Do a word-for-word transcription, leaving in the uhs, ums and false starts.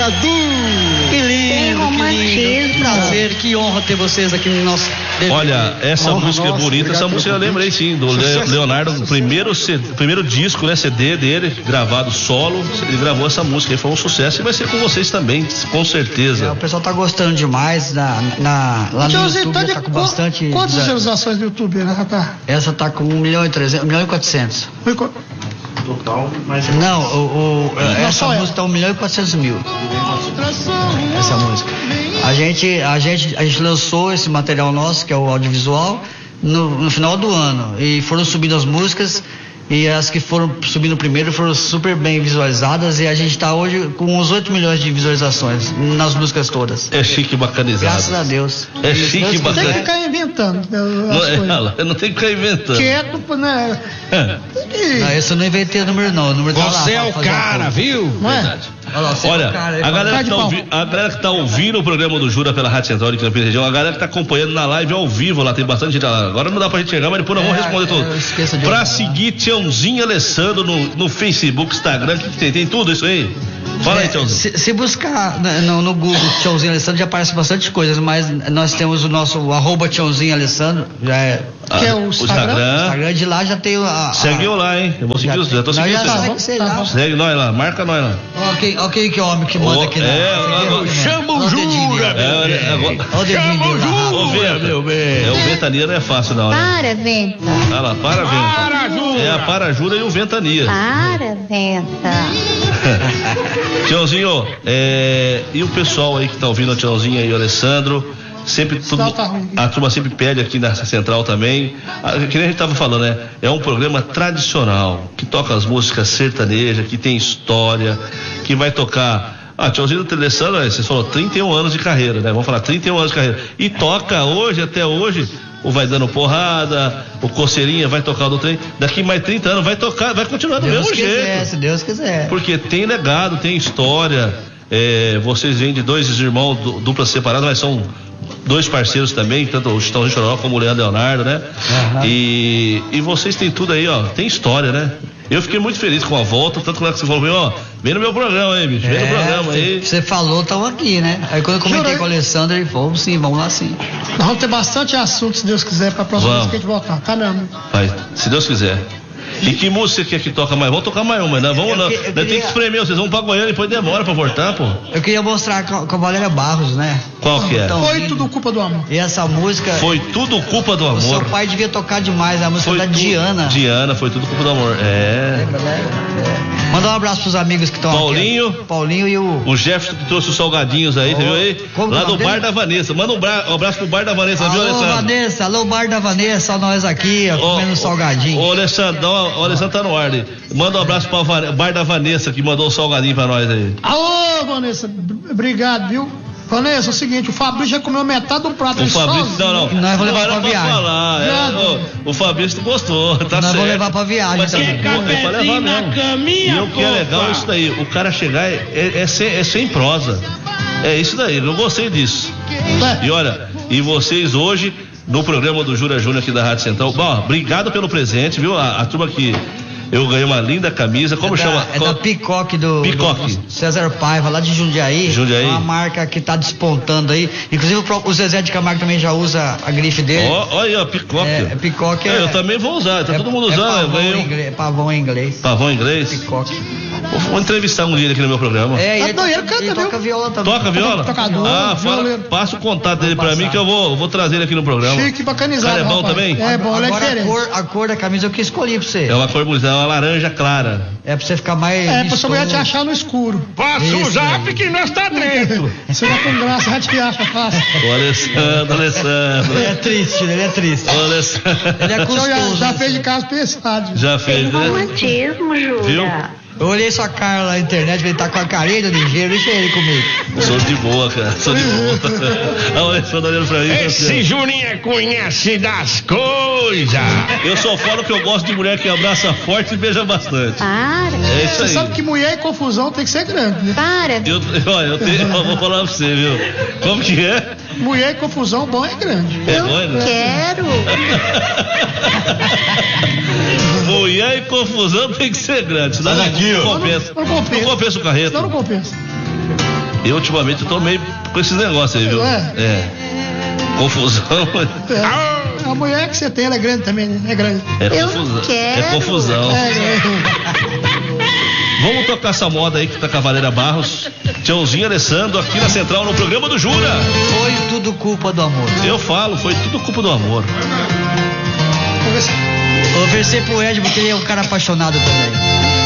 Que lindo, que lindo. Prazer, que honra ter vocês aqui no nosso... Olha, essa honra música nossa, é bonita, essa música eu lembrei sim, do Le- Leonardo, o primeiro, C D, primeiro disco, né, C D dele, gravado solo, ele gravou essa música, foi um sucesso e vai ser com vocês também, com certeza. É, o pessoal tá gostando demais, na, na, lá no YouTube tá, tá com bastante... Quantas visualizações no YouTube, né, rapaz? Essa tá com um milhão e trezentos, um milhão e quatrocentos. Total, mas... Não, o, o, Não, essa música tá um milhão e quatrocentos mil. Essa música. A gente, a, gente, a gente lançou esse material nosso, que é o audiovisual, no, no final do ano. E foram subindo as músicas, e as que foram subindo primeiro foram super bem visualizadas, e a gente tá hoje com uns oito milhões de visualizações nas músicas todas. É chique e bacanizado. Graças a Deus. É chique e Não tem que ficar inventando as Não, coisas. ela, eu não tenho que ficar inventando. Quieto, né? E- Não, esse eu não inventei o número não, o número tá lá. Você é o pra fazer a cara, conta. viu? Não é? Verdade. Olha lá, você é Olha, o cara, ele a fala- galera, Vai que de tá pau. ouvi, a galera que tá ouvindo o programa do Jura pela Rádio Central de Campina Região, a galera que tá acompanhando na live ao vivo lá, tem bastante gente lá. Agora não dá pra gente chegar, mas depois nós vamos É, responder é, tudo. eu esqueço de Pra olhar. seguir Tiãozinho Alessandro no, no Facebook, Instagram, o que, que tem? Tem tudo isso aí? Fala aí, É, Tiãozinho. se, se buscar né, no, no Google Tiãozinho Alessandro já aparece bastante coisas, mas nós temos o nosso o arroba Tiãozinho Alessandro, já é Que é Ah, o o Instagram? Instagram. Instagram, de lá já tem a... a Segue eu lá, hein? Eu vou seguir já, os já tô nós seguindo já você. segue, sei Tá lá. bom. Segue nós lá, marca nós lá. Ok, ok, que homem que manda Ô, aqui. é, né? agora- chama o Olha Jura, dedinho dele. É, é, agora- Olha o dedinho dele lá. Ô, Venta, meu bem. é, o Ventania não é fácil não, né? Para, Venta. Olha lá, para, Venta. Para, Jura. É a Parajura e o Ventania. Para, Venta. Tiãozinho, é, e o pessoal aí que tá ouvindo o Tiãozinho aí, o Alessandro, sempre tudo, Sinal tá ruim. a turma sempre pede aqui nessa central também, a, que nem a gente tava falando, né? É um programa tradicional, que toca as músicas sertanejas, que tem história, que vai tocar. Ah, Tiãozinho do Alessandro, você falou trinta e um anos de carreira, né? Vamos falar trinta e um anos de carreira. E toca hoje, até hoje, o Vai Dando Porrada, o Coceirinha vai tocar do trem. Daqui mais trinta anos vai tocar, vai continuar do Deus mesmo quiser, jeito. se Deus quiser. Porque tem legado, tem história. É, vocês vêm de dois irmãos du- duplas separadas, mas são dois parceiros também, tanto o Chitãozinho Chororó como o Leandro Leonardo, né? Aham. E, e vocês têm tudo aí, ó, tem história, né? Eu fiquei muito feliz com a volta, tanto que você falou, ó, vem no meu programa aí, bicho, vem no programa aí. Você falou, estão aqui, né? Aí quando eu comentei Jura? com o Alessandro, ele falou, sim, vamos lá sim. Nós vamos ter bastante assunto, se Deus quiser, pra próxima Vamos. vez que a gente voltar, tá mesmo? Vai, se Deus quiser. E que música que aqui toca mais? Vamos tocar mais uma, né? Vamos, Eu não. que- eu Nós tem queria- que espremer, vocês vão pra Goiânia e depois demora pra voltar, pô. Eu queria mostrar com, com a Valéria Barros, né? Qual que é? Então, Foi tudo culpa do amor. E essa música, Foi tudo culpa do o seu amor. pai devia tocar demais, a música Foi da tudo- Diana. Diana, foi tudo culpa do amor. É. Lembra, né? É. Mandar um abraço pros amigos que estão aqui. Paulinho. ó. Paulinho e o... O Jefferson que trouxe os salgadinhos aí, você viu aí? Como Lá que é o do nome bar dele? da Vanessa. Manda um, bra... um abraço pro bar da Vanessa, viu, Alô, Alessandro? Vanessa, alô, bar da Vanessa, nós aqui, ó, Ó, comendo ó, salgadinho. Ô, Alessandro, ó, o Alessandro tá no ar ali. Manda um abraço pro Va- bar da Vanessa que mandou o salgadinho pra nós aí. Alô, Vanessa, b- obrigado, viu? Vanessa, é o seguinte, o Fabrício já comeu metade do prato. O ele Fabrício, sozinho. não, não. Nós vamos levar Agora pra pode viagem. falar. É, Obrigado. ô, o Fabrício gostou, tá Nós certo. vamos levar pra viagem Mas também. é, pô, é pra levar mesmo. E o que é legal é isso daí, o cara chegar é, é, é sem, é sem prosa. É isso daí, eu gostei disso. É. E olha, e vocês hoje, no programa do Jura Júnior aqui da Rádio Central, bom, obrigado pelo presente, viu? A, a turma que eu ganhei uma linda camisa, como é chama? Da, é Qual- da Picoque do, Picoque. do César Paiva, lá de Jundiaí. Jundiaí. É uma marca que tá despontando aí. Inclusive o, próprio- o Zezé de Camargo também já usa a grife dele. Ó, Olha aí, ó, Picoque. É, é Picoque. É, é, eu também vou usar, tá é- todo mundo é usando. eu pavão, ganhei em um inglês, é pavão em inglês. pavão inglês. Picoque. Vou, vou entrevistar um dia aqui no meu programa. É, e Ah, ele, não, toca, ele canta, ele viu? toca viola também. Toca viola? Tocador, Ah, fala, violeiro. passa o contato dele Vou pra mim passar. que eu vou, vou trazer ele aqui no programa. Chique, bacanizado. Cara, é bom rapaz. também? É bom, ele é Agora a diferente. cor, a cor da camisa eu que escolhi pra você. É uma cor bonita, é uma laranja clara. É pra você ficar mais. É, pra sua mulher te vistoso. achar no escuro. Passa o Isso, zap que nós tá dentro. Você vai com graça, já te acha fácil. Ô Alessandro, Alessandro. Ele é triste, ele é triste. Ô Alessandro. Ele é O senhor já, custoso. já fez de casa pensado. Já fez, né? Romantismo, Jura. Viu? Eu olhei sua cara lá na internet, ele tá com a carinha ligeira, deixa ele comigo. Sou de boa, cara. Sou de boa. Olha o Alessandro olhando pra mim. Esse Juninho conhece das coisas. Eu só falo que eu gosto de mulher que abraça forte e beija bastante. Para. É isso Você aí. sabe que mulher e confusão tem que ser grande, né? Para. Eu, olha, eu, tenho, eu vou falar pra você, viu? Como que é? Mulher e confusão, bom é grande. É Eu bom, né? quero. Mulher e confusão tem que ser grande. Senão Olha não, aqui, não ó. compensa. Não compensa. Não compensa o carreto. Senão não compensa. Eu ultimamente tô meio com esses negócios aí, viu? É. É. Confusão. É. A mulher que você tem, ela é grande também, né? É grande. É Eu confusão. quero. É confusão. É, é. Vamos tocar essa moda aí que tá com a Valéria Barros. Tchãozinho Alessandro aqui na Central no programa do Jura. Foi tudo culpa do amor. Eu falo, foi tudo culpa do amor. Vamos ver se- Eu ofereci pro Ed porque ele é um cara apaixonado também.